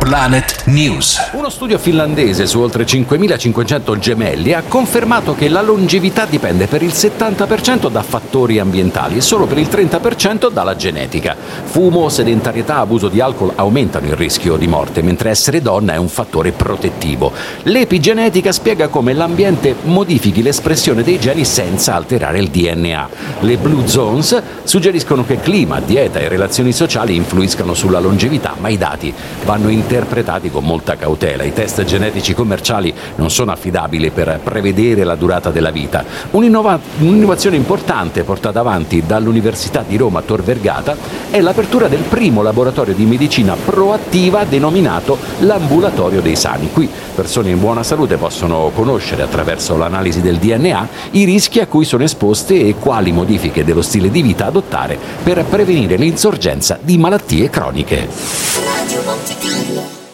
Planet News. Uno studio finlandese su oltre 5.500 gemelli ha confermato che la longevità dipende per il 70% da fattori ambientali e solo per il 30% dalla genetica. Fumo, sedentarietà, abuso di alcol aumentano il rischio di morte, mentre essere donna è un fattore protettivo. L'epigenetica spiega come l'ambiente modifichi l'espressione dei geni senza alterare il DNA. Le Blue Zones suggeriscono che clima, dieta e relazioni sociali influiscano sulla longevità, ma i dati vanno interpretati con molta cautela. I test genetici commerciali non sono affidabili per prevedere la durata della vita. Un'innovazione importante portata avanti dall'Università di Roma Tor Vergata è l'apertura del primo laboratorio di medicina proattiva denominato l'ambulatorio dei sani. Qui persone in buona salute possono conoscere attraverso l'analisi del DNA i rischi a cui sono esposte e quali modifiche dello stile di vita adottare per prevenire l'insorgenza di malattie croniche. Radio Monte Carlo.